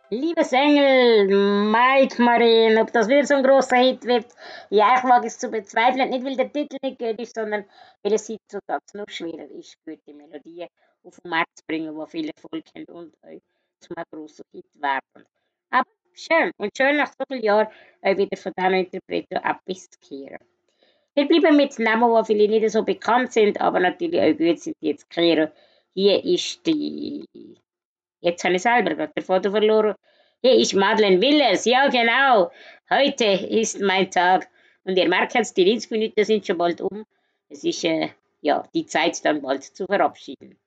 Liebes Engel, Mike Marine, ob das wieder so ein großer Hit wird, ja, ich wage es zu bezweifeln. Nicht, weil der Titel nicht gut ist, sondern weil es heutzutage noch schwerer ist, gute Melodien auf den Markt zu bringen, die viel Erfolg haben und auch zu einem grossen Hit werden. Aber schön, und schön nach so vielen Jahren auch wieder von diesen Interpreten etwas zu hören. Wir bleiben mit Namen, die vielleicht nicht so bekannt sind, aber natürlich auch gut sind, jetzt zu hören. Hier ist die Jetzt habe ich selber gerade den Foto verloren. Hier ist Madeleine Willers. Ja, genau. Heute ist mein Tag. Und ihr merkt es, die 90 Minuten sind schon bald um. Es ist ja die Zeit, dann bald zu verabschieden.